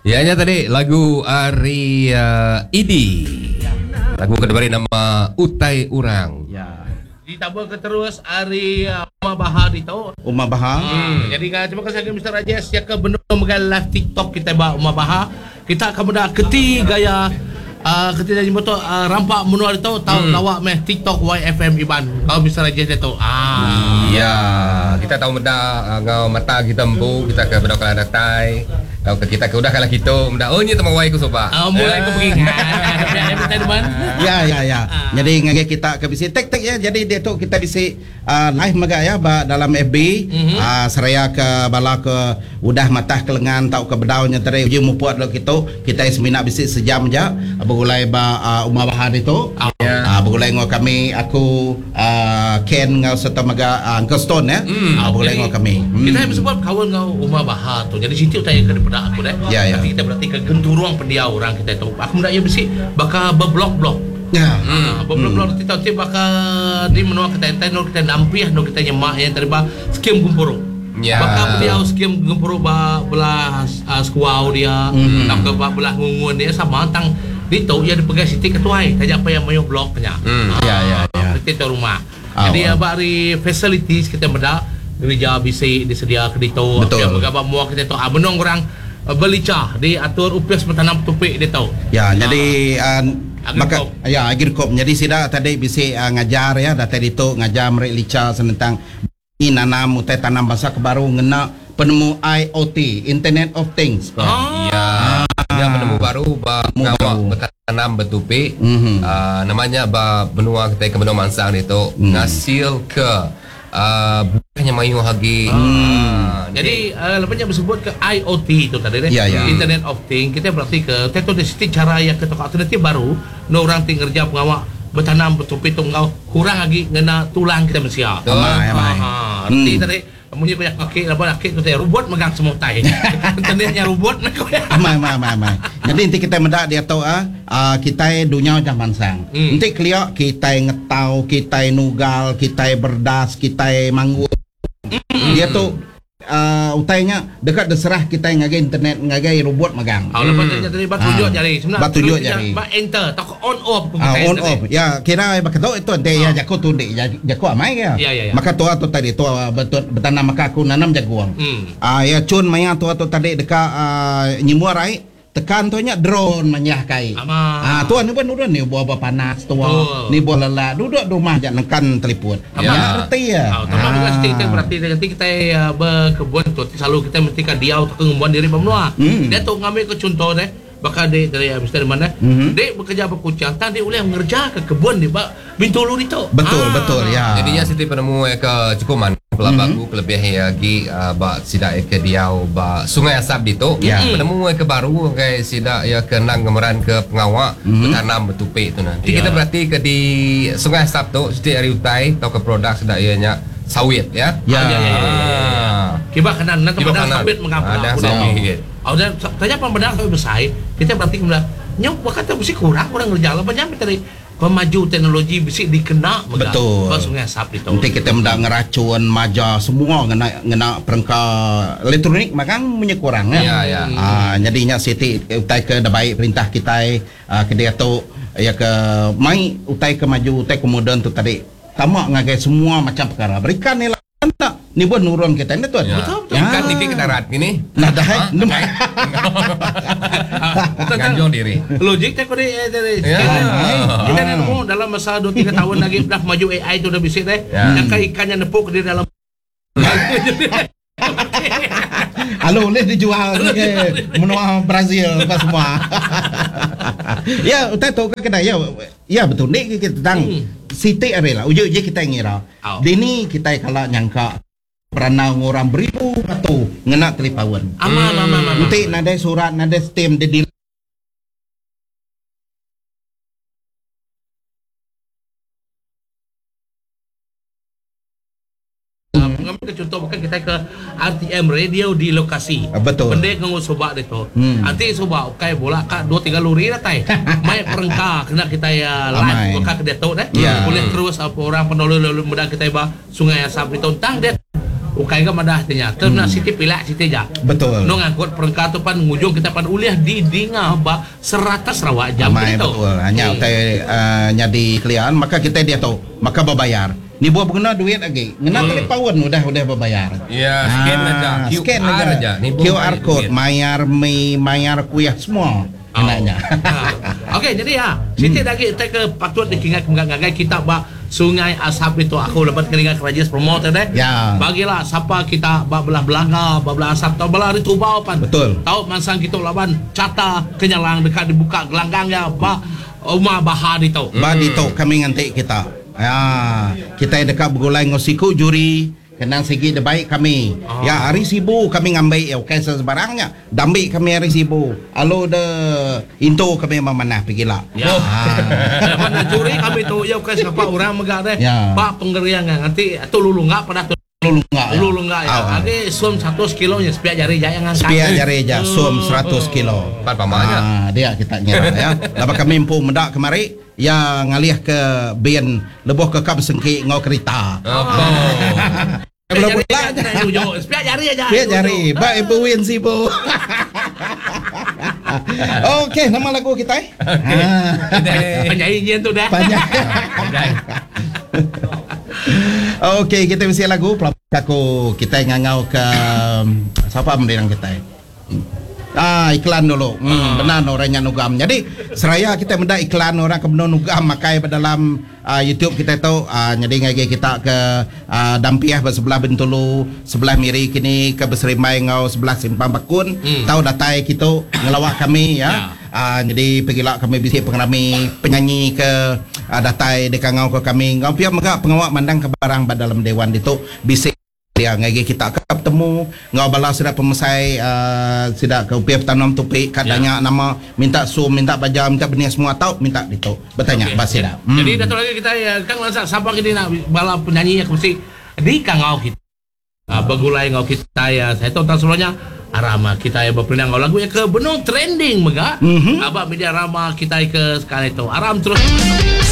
Ianya tadi lagu Ari Idi. Lagu kedua nama Utai Urang. Ya. Ditambah ke terus Ari Umah Bahar itu. Umah Bahar. Jadi terima kasih Mr. Rajesh yang ke benar mengal live TikTok kita bah Umah Bahar. Kita akan benda ketiga ya. Ketika jumpa tu rampak menua itu tahu lawak meh TikTok YFM Iban. Kalau Mr. Rajesh itu. Ya, kita tahu benda ngau mata kita empu, kita ke benda kalau datai. Tahu ke kita ke udah kalah kita, benda oh ni teman wai ku soba. Mulai aku pergi. Ya. Jadi ngage kita ke bisi tek ya. Jadi dia tu kita bisi live maga ya dalam FB. Seraya ke bala ke udah matah kelengan tahu ke bedaunya tadi uji mupuat lo kita semina bisi sejam aja. Begulai ba Umah Bahar itu. Begulai ngau kami aku Ken ngau serta maga Uncle Stone ya. Begulai ngau kami. Kita sebab kawan ngau Umah Bahar tu. Jadi situ tanya ke aku dah. Tapi kita berarti ke genturuang pendia orang kita tu. Aku mendak ya besi bakal berblok-blok. Ya. Berblok-blok kita tu bakal di menua kita kita nampiah kita nyemak yang terima skim gumpuru. Ya. Bakal dia skim gumpuru belah skuau dia, tak ke belah ngungun dia sama tang dito ya dipegang siti ketuai. Tanya apa yang mayo bloknya. Ya. Kita rumah. Jadi bari facilities kita mendak gereja bisi disedia kedito. Betul. Yang bergabung kita tu menong orang belicah diatur upias bertanam tupik dia tahu. Ya, jadi maka ya agrikop. Jadi sida tadi bisi ngajar ya data itu ngajar mereka lica tentang nanam utai tanam bahasa kebaru ngena penemu IoT Internet of Things. Ya. Dia penemu baru bertanam bertupik. Namanya benua kita ke benua Mansang itu ngasil ke bukannya mayu hagi. Jadi lepasnya bersebut ke IoT itu tadi Ya. Internet of Things. Kita berarti ke teto desti cara yang ketok alternatif baru no orang ting kerja pengawak bertanam bertupi tunggal kurang lagi ngena tulang kita manusia. Arti tadi punya banyak kaki tu saya robot megang semua tai. Tandanya robot nak kau. Amai. Jadi nanti kita mendak dia tahu kita dunia zaman sang. Nanti keliak kita ngetau, kita nugal, kita berdas, kita manggut. Dia tu utainya dekat deserah kita ngagai internet ngagai robot megang. Lepas tu jadi batu tunjuk jari. Batu tunjuk jari. Enter tak on off. On off. Ya kira bakal itu dia jago tu jago amai ya. Maka tu tadi tu bertanam maka aku nanam jaguang. Ya cun maya tu tadi dekat nyimuarai tekan tu nya drone menyahkai. Tuan ni pun udah ni buah panas tua. Ni buah lelah duduk rumah jangan nekan telefon. Arti ya. Tambah juga kita berarti nanti kita berkebun tu selalu kita mesti kan dia untuk kemampuan diri pemula. Dia tu ngambil ke contoh deh. Bakal dia dari Mr. mana? Dia bekerja berkucang, tadi boleh mengerja ke kebun di Bintulu itu. Betul ya. Jadinya siti penemu ke cukuman pelabaku kelebihan lagi sidak ke diau Sungai Asap itu. Penemu ke baru ke sidak ya ke nang gemeran ke pengawak bertanam bertupik tu nanti. Kita berarti ke di Sungai Asap tu siti hari utai atau ke produk sidak ianya sawit ya. Kiba kanan nanti benar sawit mengapa? Ada sawit. Dan tanya pembenar sawit besar, kita berarti kemudian nyok kata mesti kurang orang kerja lah banyak tadi pemaju teknologi besi dikena betul ke Sungai Asap itu. Nanti kita mendak ngeracun maja semua ngena perangkat elektronik makan punya kurang ya. Jadinya siti utai ke baik perintah kita ke dia tu ya ke mai utai ke maju utai kemudian tu tadi tamak ngagai semua macam perkara berikan ni lah tak ni pun nurun kita ni tuan. Betul. Kan TV kita rat gini. Nah dah. Ganjong diri. Logik tak kau dari. Kita nemu dalam masa 2-3 tahun lagi dah maju AI tu dah bisa deh. Yang ikannya nepuk di dalam. Halo boleh dijual menua Brazil apa semua. Ya utai tahu ke kedai ya betul ni kita tentang Siti adalah ujung je kita ngira. Dini kita kalau nyangka pernah orang beribu atau ngena telipawan. Nanti nada surat nada stem di Mengambil contoh bukan kita ke RTM radio di lokasi. Betul. Pendek ngau sobak itu. Nanti sobak okay bola kak 2-3 luri dah tai. Mai perengka kena kita ya live buka ke dia tahu dah. Boleh terus apa orang penolong muda kita ba Sungai Asap itu tang dia ukai ka madahnya terna Siti pilak Siti ja Betul. no ngangkut perengkat tu pan ngujung kita pan uliah di Dinga ba 100 Sarawak jam Amai, itu. betul. Hanya nyadi kelian maka kita dia tahu maka berbayar. Ni buat guna duit lagi. Ngena telepawan udah berbayar. Ya, scan aja. Scan QR aja. Ni QR code mayar kuliah semua. Enaknya. Okey, jadi Siti lagi ke patut dikingat mengagai kita ba Sungai Asap itu aku dapat keringat kerajaan promoter deh. Ya. Bagilah siapa kita belah Belanga, belah Asap atau belah Ritubau pan. Betul. Tahu mansang kita lawan Cata kenyalang dekat dibuka gelanggangnya ba Uma Bahar itu. Itu kami ngantik kita. Ya, kita dekat bergulai ngosiku juri. Kenang segi de baik kami. Ya hari sibu kami ngambil okay sebarangnya. Dambi kami hari sibu. Alo de into kami memanah pergilah. Ya. Mana juri kami tu ya okay siapa orang megak deh. Ya. Pak penggerian nanti tu lulu enggak pada tu lulu enggak ya. Ade suam 100 kilonya sepiak jari aja yang angkat. Sepiak jari aja suam 100 kilo. Pan pamanya. Dia kita nyerah ya. Lepas kami empu mendak kemari ya ngalih ke bin lebuh ke kap sengki ngau kereta. Belum pula sepiak jari aja. Sepiak jari. Baik ibu win si bu. Okey, nama lagu kita Penyanyian tu dah. Okey, kita mesti lagu pelakaku kita ngangau ke siapa mendirang kita. Iklan dulu. Benar orangnya nugam. Jadi seraya kita mendak iklan orang ke benar nugam makai dalam YouTube kita tu jadi ngagi kita ke Dampiah sebelah Bintulu, sebelah Miri kini ke Beserimai ngau sebelah Simpang Bakun. Tahu datai kita ngelawak kami ya. Jadi pergilah kami bisik pengrami penyanyi ke datai dekat ngau ke kami. Ngau pihak megak pengawak mandang ke barang dalam dewan itu bisik dia ngagi kita ketemu ngau bala sudah pemesai sidak ke upiah tanam tupik kadanya nama minta minta baja minta benih semua tahu minta itu bertanya basida. Jadi satu lagi kita ya Kang Lansa siapa kita nak bala penyanyi yang mesti di Kang ngau kita begulai ngau kita ya saya tahu sebelumnya arama kita ya berpindah ngau lagu ya ke benung trending mega abak media rama kita ke sekali itu aram terus